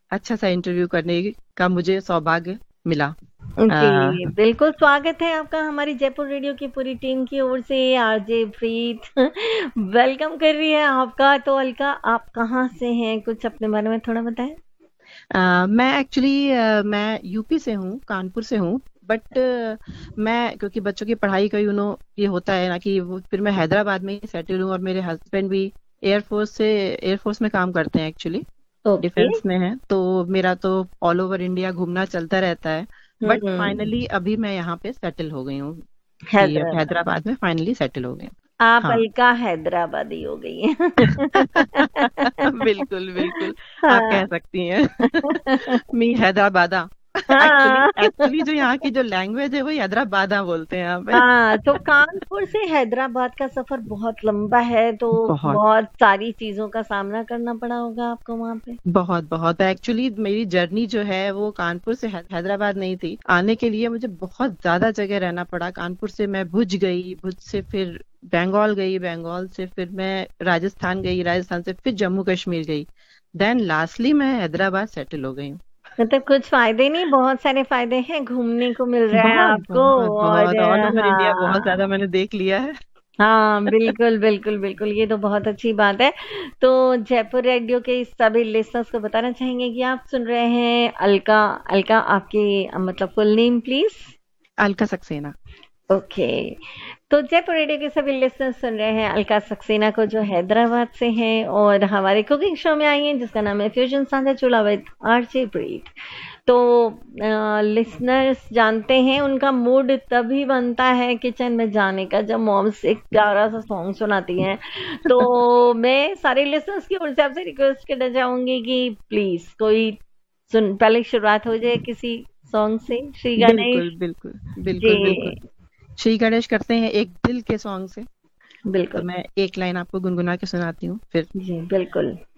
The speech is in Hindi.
अच्छा सा इंटरव्यू करने का मुझे सौभाग्य मिला। जी, बिल्कुल स्वागत है आपका हमारी जयपुर रेडियो की पूरी टीम की ओर से। आरजे प्रीत वेलकम कर रही है आपका। तो अलका, आप कहाँ से हैं, कुछ अपने बारे में थोड़ा बताएं। मैं एक्चुअली मैं यूपी से हूँ, कानपुर से हूँ। बट मैं क्योंकि बच्चों की पढ़ाई का ये होता है ना कि वो फिर मैं हैदराबाद में ही सेटल हूँ, और मेरे हस्बैंड भी एयरफोर्स में काम करते हैं एक्चुअली, ओके। डिफेंस में है। तो मेरा तो ऑल ओवर इंडिया घूमना चलता रहता है। But hmm. फाइनली अभी मैं यहाँ पे सेटल हो गई हूँ, कि अब हैदराबाद। हैदराबाद में फाइनली सेटल हो गई हूँ। आप हाँ। अलका हैदराबादी हो गई हैं। बिल्कुल बिल्कुल, आप हाँ। कह सकती हैं। मी हैदराबादा। एक्चुअली हाँ। एक्चुअली जो यहाँ की जो लैंग्वेज है वो हैदराबादा बोलते हैं यहाँ पे। हाँ, तो कानपुर से हैदराबाद का सफर बहुत लंबा है, तो बहुत बहुत सारी चीजों का सामना करना पड़ा होगा आपको वहां पे। बहुत बहुत एक्चुअली मेरी जर्नी जो है वो कानपुर से हैदराबाद नहीं थी। आने के लिए मुझे बहुत ज्यादा जगह रहना पड़ा। कानपुर से मैं भुज गई, भुज से फिर बंगाल गई, बंगाल से फिर मैं राजस्थान गई, राजस्थान से फिर जम्मू कश्मीर गई। देन लास्टली मैं हैदराबाद सेटल हो गई हूँ। मतलब कुछ फायदे नहीं, बहुत सारे फायदे हैं, घूमने को मिल रहा है बहुत आपको। बहुत और बहुत ऑल ओवर इंडिया बहुत हाँ। ज्यादा मैंने देख लिया है। हाँ, बिल्कुल बिल्कुल बिल्कुल, ये तो बहुत अच्छी बात है। तो जयपुर रेडियो के सभी लिसनर्स को बताना चाहेंगे कि आप सुन रहे हैं अलका। अलका, आपकी मतलब full name please. Alka Saxena. Okay. तो जयपुर रेडियो के सभी लिसनर्स सुन रहे हैं अलका सक्सेना को, जो हैदराबाद से हैं और हमारे कुकिंग शो में आई हैं, जिसका नाम है फ्यूजन साझा चूल्हा विद आरजे प्रीत। तो लिसनर्स जानते हैं उनका मूड तभी बनता है किचन में जाने का, जब मॉम्स एक प्यारा सा सॉन्ग सुनाती हैं। तो मैं सारे लिसनर्स की ओर से आपसे रिक्वेस्ट करना चाहूंगी कि प्लीज कोई सुन, पहले शुरुआत हो जाए किसी सॉन्ग से। श्री बिल्कुल गणेश बिल्कुल बिल्कुल बिल्कुल। जी। श्री गणेश करते हैं एक दिल के सॉन्ग से। तो बिल्कुल। मैं एक लाइन आपको गुनगुना के सुनाती हूँ फिर। जी बिल्कुल।